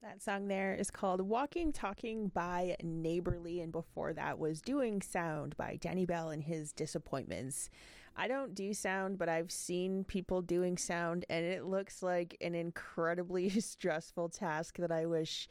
That song there is called Walking Talking by Neighborly, and before that was Doing Sound by Danny Bell and His Disappointments. I don't do sound, but I've seen people doing sound, and it looks like an incredibly stressful task that I wish,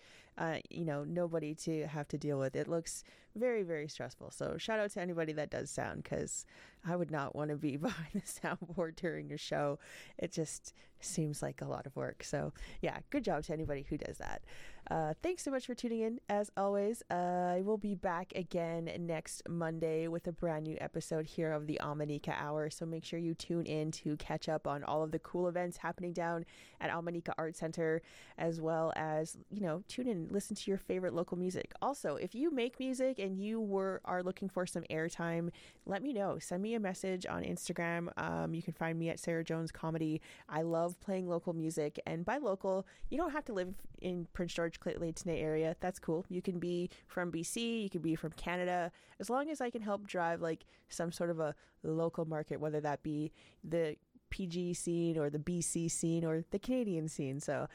nobody to have to deal with. It looks very, very stressful. So shout out to anybody that does sound, because I would not want to be behind the soundboard during a show. It just seems like a lot of work. So yeah, good job to anybody who does that. Thanks so much for tuning in. As always, I will be back again next Monday with a brand new episode here of the Almanika Hour. So make sure you tune in to catch up on all of the cool events happening down at Almanika Art Center, as well as, tune in and listen to your favorite local music. Also, if you make music and you are looking for some airtime, let me know. Send me a message on Instagram. You can find me at Sarah Jones Comedy. I love playing local music, and by local, you don't have to live in Prince George, Clayton Tenay area. That's cool. You can be from BC, you can be from Canada, as long as I can help drive like some sort of a local market, whether that be the PG scene or the BC scene or the Canadian scene. So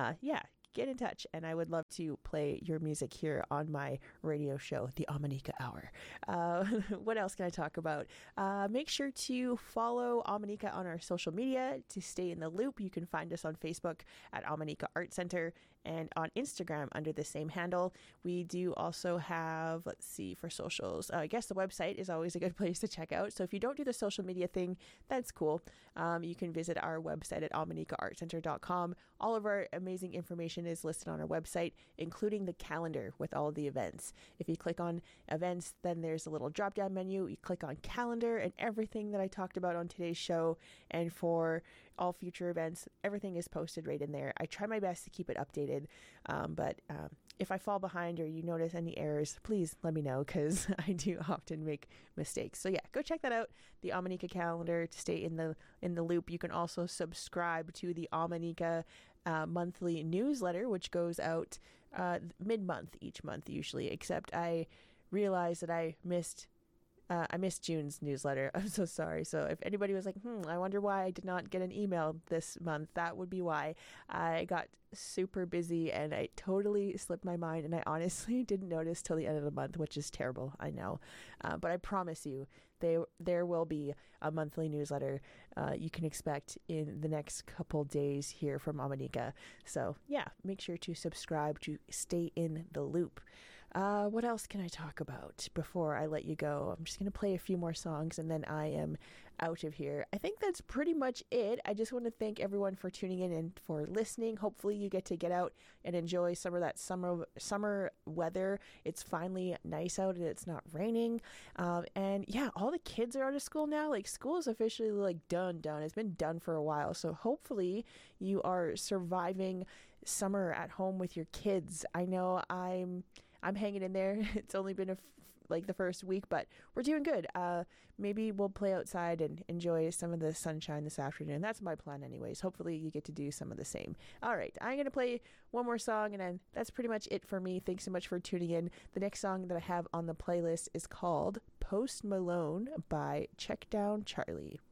get in touch, and I would love to play your music here on my radio show, the Almanika Hour. What else can I talk about? Make sure to follow Almanika on our social media to stay in the loop. You can find us on Facebook at Almanika Art Center and on Instagram under the same handle. We do also have, for socials, I guess the website is always a good place to check out. So if you don't do the social media thing, that's cool. You can visit our website at almanikaartcenter.com. All of our amazing information is listed on our website, including the calendar with all of the events. If you click on events, then there's a little drop down menu. You click on calendar, and everything that I talked about on today's show and for all future events, everything is posted right in there. I try my best to keep it updated, but if I fall behind or you notice any errors, please let me know, because I do often make mistakes. So yeah, go check that out, the Almanika calendar, to stay in the loop. You can also subscribe to the Almanika monthly newsletter, which goes out mid-month each month usually, except I realized that I missed June's newsletter. I'm so sorry. So if anybody was like, I wonder why I did not get an email this month, that would be why. I got super busy and I totally slipped my mind, and I honestly didn't notice till the end of the month, which is terrible, I know. But I promise you, there will be a monthly newsletter you can expect in the next couple days here from Almanika. So yeah, make sure to subscribe to stay in the loop. What else can I talk about before I let you go? I'm just going to play a few more songs and then I am out of here. I think that's pretty much it. I just want to thank everyone for tuning in and for listening. Hopefully you get to get out and enjoy some of that summer weather. It's finally nice out and it's not raining. And yeah, all the kids are out of school now. Like, school is officially like done. It's been done for a while. So hopefully you are surviving summer at home with your kids. I know I'm hanging in there. It's only been the first week, but we're doing good. Maybe we'll play outside and enjoy some of the sunshine this afternoon. That's my plan anyways. Hopefully you get to do some of the same. All right, I'm going to play one more song, and then that's pretty much it for me. Thanks so much for tuning in. The next song that I have on the playlist is called Post Malone by Check Down Charlie.